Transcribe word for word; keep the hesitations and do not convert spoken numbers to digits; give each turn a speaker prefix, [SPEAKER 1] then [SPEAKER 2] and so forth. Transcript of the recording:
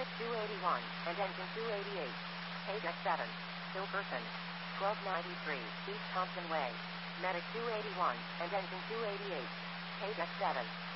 [SPEAKER 1] Medic two eighty-one, and engine two eighty-eight. Page seven. Still person. twelve ninety-three, East Thompson Way. Medic two eighty-one, and engine two eighty-eight. Page seven.